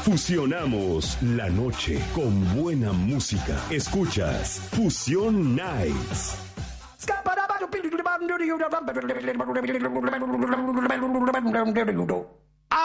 Fusionamos la noche con buena música. Escuchas Fusión Nights.